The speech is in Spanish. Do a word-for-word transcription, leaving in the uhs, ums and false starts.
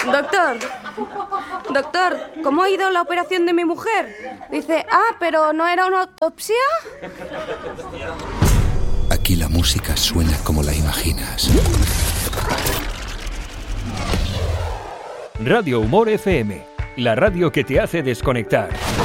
Doctor, doctor, ¿cómo ha ido la operación de mi mujer? Dice, ah, pero ¿no era una autopsia? Aquí la música suena como la imaginas. Radio Humor F M, la radio que te hace desconectar.